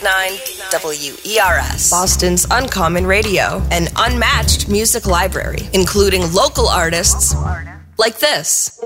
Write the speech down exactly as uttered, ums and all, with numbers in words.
nine W E R S, Boston's Uncommon Radio, an unmatched music library, including local artists like this.